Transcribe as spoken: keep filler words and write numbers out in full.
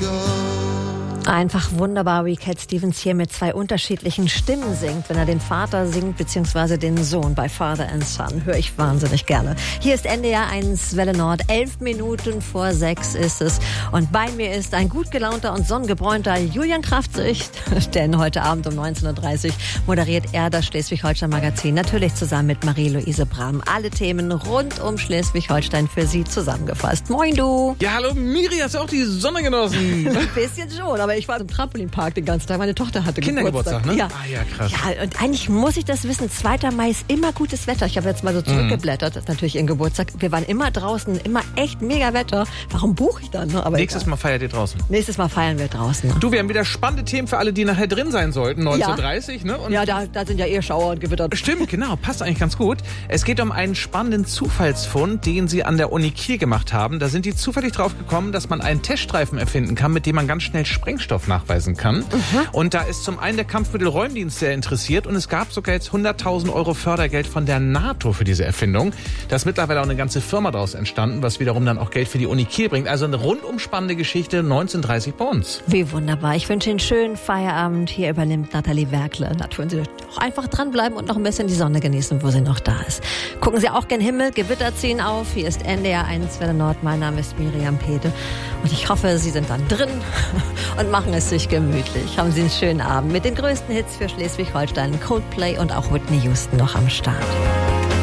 Einfach wunderbar, wie Cat Stevens hier mit zwei unterschiedlichen Stimmen singt. Wenn er den Vater singt, beziehungsweise den Sohn bei Father and Son, höre ich wahnsinnig gerne. Hier ist N D R eins Welle Nord, elf Minuten vor sechs ist es. Und bei mir ist ein gut gelaunter und sonnengebräunter Julian Kraftzig, denn heute Abend um neunzehn Uhr dreißig moderiert er das Schleswig-Holstein-Magazin, natürlich zusammen mit Marie-Louise Brahm. Alle Themen rund um Schleswig-Holstein für Sie zusammengefasst. Moin, du! Ja, hallo Miri, hast du auch die Sonne genossen? Ein bisschen schon, aber ich war im Trampolinpark den ganzen Tag. Meine Tochter hatte Kindergeburtstag, Geburtstag. ne? Ja. Ah ja, krass. Ja, und eigentlich muss ich das wissen. zweiter Mai ist immer gutes Wetter. Ich habe jetzt mal so zurückgeblättert. Das ist natürlich ihren Geburtstag. Wir waren immer draußen, immer echt mega Wetter. Warum buche ich dann? Ne? Aber Nächstes egal. Mal feiert ihr draußen. Nächstes Mal feiern wir draußen. Ne? Du, wir haben wieder spannende Themen für alle, die nachher drin sein sollten. neunzehn Uhr dreißig, ne? Und ja, da, da sind ja eh Schauer und Gewitter. Stimmt, genau. Passt eigentlich ganz gut. Es geht um einen spannenden Zufallsfund, den sie an der Uni Kiel gemacht haben. Da sind die zufällig drauf gekommen, dass man einen Teststreifen erfinden kann, mit dem man ganz schnell Sprengstoff nachweisen kann. Mhm. Und da ist zum einen der Kampfmittelräumdienst sehr interessiert und es gab sogar jetzt hunderttausend Euro Fördergeld von der NATO für diese Erfindung. Da ist mittlerweile auch eine ganze Firma daraus entstanden, was wiederum dann auch Geld für die Uni Kiel bringt. Also eine rundum spannende Geschichte, neunzehn Uhr dreißig bei uns. Wie wunderbar. Ich wünsche Ihnen einen schönen Feierabend. Hier übernimmt Nathalie Werkle. Natürlich Sie doch einfach dranbleiben und noch ein bisschen die Sonne genießen, wo sie noch da ist. Gucken Sie auch gen Himmel, Gewitter ziehen auf. Hier ist N D R eins Welle Nord. Mein Name ist Miriam Pede und ich hoffe, Sie sind dann drin und machen es sich gemütlich. Haben Sie einen schönen Abend mit den größten Hits für Schleswig-Holstein, Coldplay und auch Whitney Houston noch am Start.